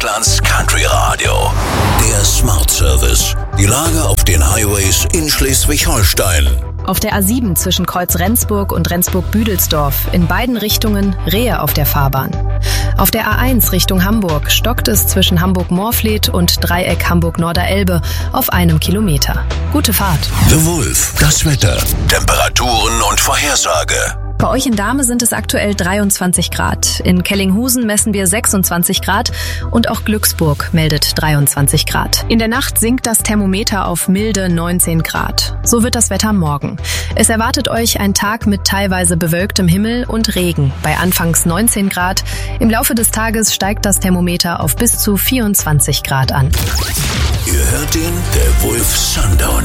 Deutschlands Country Radio. Der Smart Service. Die Lage auf den Highways in Schleswig-Holstein. Auf der A7 zwischen Kreuz Rendsburg und Rendsburg-Büdelsdorf in beiden Richtungen Rehe auf der Fahrbahn. Auf der A1 Richtung Hamburg stockt es zwischen Hamburg-Moorfleet und Dreieck Hamburg-Norderelbe auf 1 Kilometer. Gute Fahrt. The Wolf. Das Wetter. Temperaturen und Vorhersage. Bei euch in Dahme sind es aktuell 23 Grad. In Kellinghusen messen wir 26 Grad und auch Glücksburg meldet 23 Grad. In der Nacht sinkt das Thermometer auf milde 19 Grad. So wird das Wetter morgen. Es erwartet euch ein Tag mit teilweise bewölktem Himmel und Regen bei anfangs 19 Grad. Im Laufe des Tages steigt das Thermometer auf bis zu 24 Grad an. Ihr hört den The Wolf Sundown.